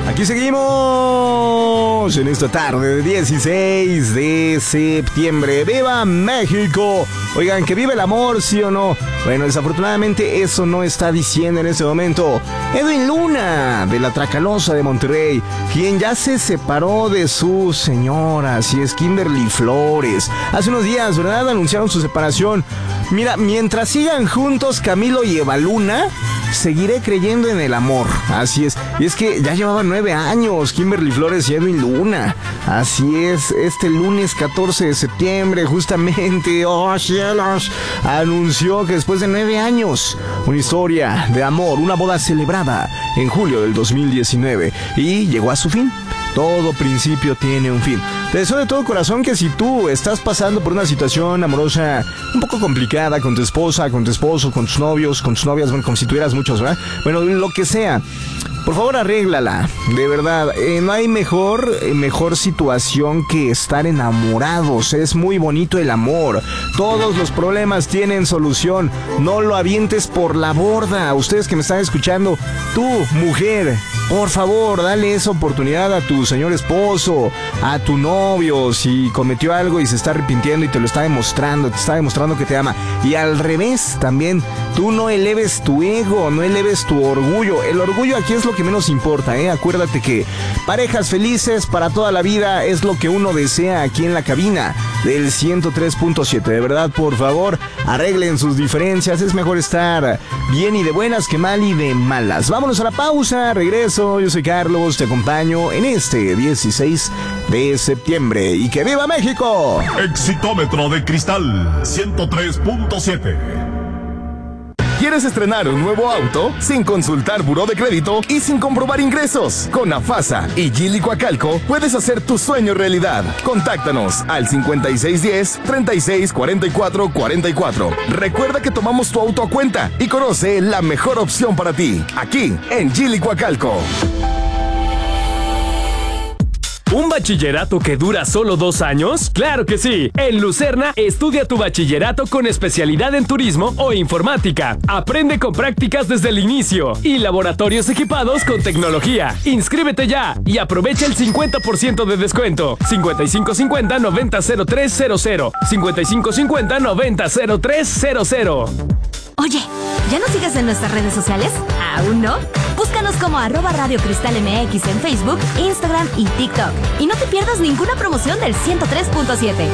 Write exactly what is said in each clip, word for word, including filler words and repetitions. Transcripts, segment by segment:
Aquí seguimos en esta tarde de dieciséis de septiembre. ¡Viva México! Oigan, que vive el amor, ¿sí o no? Bueno, desafortunadamente eso no está diciendo en este momento Edwin Luna, de la Tracalosa de Monterrey, quien ya se separó de su señora, así es, Kimberly Flores. Hace unos días, ¿verdad? Anunciaron su separación. Mira, mientras sigan juntos Camilo y Eva Luna, seguiré creyendo en el amor. Así es. Y es que ya llevaban nueve años Kimberly Flores y Edwin Luna. Así es. Este lunes catorce de septiembre, justamente, oh cielos, anunció que después de nueve años, una historia de amor, una boda celebrada en julio del dos mil diecinueve, y llegó a su fin. Todo principio tiene un fin. Te deseo de todo corazón que si tú estás pasando por una situación amorosa un poco complicada con tu esposa, con tu esposo, con tus novios, con tus novias, bueno, como si tuvieras muchos, ¿verdad? Bueno, lo que sea, por favor arréglala, de verdad. Eh, no hay mejor, eh, mejor situación que estar enamorados. Es muy bonito el amor. Todos los problemas tienen solución. No lo avientes por la borda. Ustedes que me están escuchando, tú, mujer, por favor, dale esa oportunidad a tu señor esposo, a tu novio, si cometió algo y se está arrepintiendo y te lo está demostrando, te está demostrando que te ama. Y al revés, también, tú no eleves tu ego, no eleves tu orgullo. El orgullo aquí es lo que menos importa, ¿eh? Acuérdate que parejas felices para toda la vida es lo que uno desea aquí en la cabina del ciento tres punto siete. De verdad, por favor, arreglen sus diferencias. Es mejor estar bien y de buenas que mal y de malas. Vámonos a la pausa, regreso. Yo soy Carlos, te acompaño en este dieciséis de septiembre. ¡Y que viva México! Exitómetro de cristal ciento tres punto siete. ¿Quieres estrenar un nuevo auto sin consultar buró de crédito y sin comprobar ingresos? Con AFASA y Geely Coacalco puedes hacer tu sueño realidad. Contáctanos al cincuenta y seis diez, treinta y seis cuarenta y cuatro cuarenta y cuatro. Recuerda que tomamos tu auto a cuenta y conoce la mejor opción para ti, aquí en Geely Coacalco. ¿Un bachillerato que dura solo dos años? ¡Claro que sí! En Lucerna, estudia tu bachillerato con especialidad en turismo o informática. Aprende con prácticas desde el inicio y laboratorios equipados con tecnología. ¡Inscríbete ya y aprovecha el cincuenta por ciento de descuento! cincuenta y cinco cincuenta noventa cero tres cero cero. cincuenta y cinco cincuenta noventa cero tres cero cero. Oye, ¿ya nos sigues en nuestras redes sociales? ¿Aún no? Búscanos como arroba Radio Cristal M X en Facebook, Instagram y TikTok. Y no te pierdas ninguna promoción del ciento tres punto siete.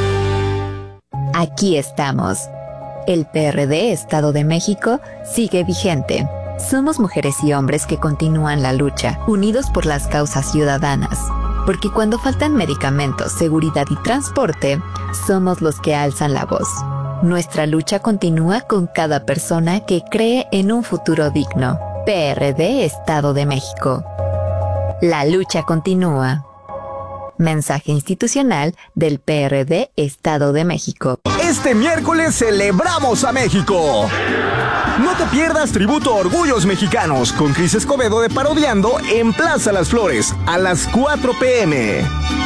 Aquí estamos. El P R D Estado de México sigue vigente. Somos mujeres y hombres que continúan la lucha, unidos por las causas ciudadanas. Porque cuando faltan medicamentos, seguridad y transporte, somos los que alzan la voz. Nuestra lucha continúa con cada persona que cree en un futuro digno. P R D Estado de México. La lucha continúa. Mensaje institucional del P R D Estado de México. Este miércoles celebramos a México. No te pierdas Tributo a Orgullos Mexicanos con Cris Escobedo de Parodiando en Plaza Las Flores a las cuatro pm.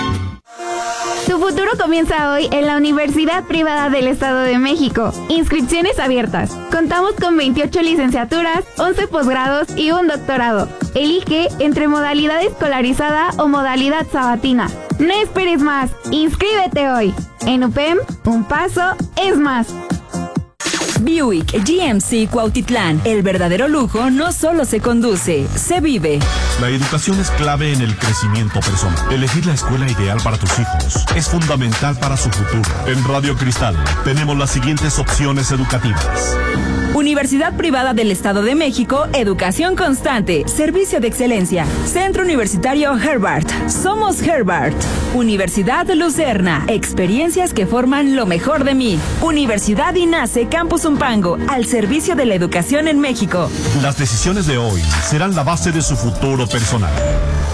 Tu futuro comienza hoy en la Universidad Privada del Estado de México. Inscripciones abiertas. Contamos con veintiocho licenciaturas, once posgrados y un doctorado. Elige entre modalidad escolarizada o modalidad sabatina. No esperes más. Inscríbete hoy. En U P E M, un paso es más. Buick G M C Cuautitlán. El verdadero lujo no solo se conduce, se vive. La educación es clave en el crecimiento personal. Elegir la escuela ideal para tus hijos es fundamental para su futuro. En Radio Cristal tenemos las siguientes opciones educativas. Universidad Privada del Estado de México, educación constante, servicio de excelencia. Centro Universitario Herbart. Somos Herbart. Universidad Lucerna. Experiencias que forman lo mejor de mí. Universidad INACE Campus Umpango, al servicio de la educación en México. Las decisiones de hoy serán la base de su futuro personal.